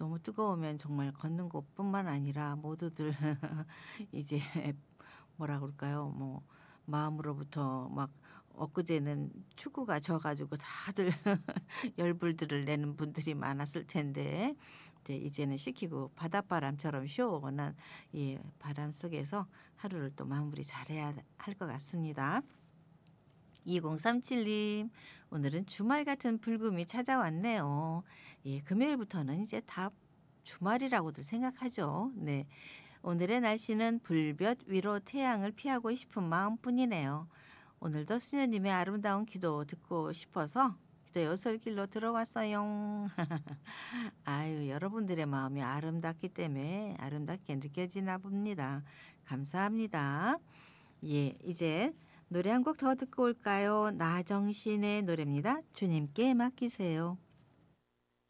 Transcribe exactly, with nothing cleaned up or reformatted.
너무 뜨거우면 정말 걷는 것뿐만 아니라 모두들 이제 뭐라 그럴까요? 뭐 마음으로부터 막 엊그제는 축구가 져 가지고 다들 열불들을 내는 분들이 많았을 텐데 이제 이제는 식히고 바닷바람처럼 시원한 이 바람 속에서 하루를 또 마무리 잘해야 할 것 같습니다. 이공삼칠 님 오늘은 주말 같은 불금이 찾아왔네요. 예, 금요일부터는 이제 다 주말이라고들 생각하죠. 네. 오늘의 날씨는 불볕 위로 태양을 피하고 싶은 마음뿐이네요. 오늘도 수녀님의 아름다운 기도 듣고 싶어서 기도 요솔길로 들어왔어요. 아유, 여러분들의 마음이 아름답기 때문에 아름답게 느껴지나 봅니다. 감사합니다. 예, 이제 노래 한 곡 더 듣고 올까요? 나정신의 노래입니다. 주님께 맡기세요.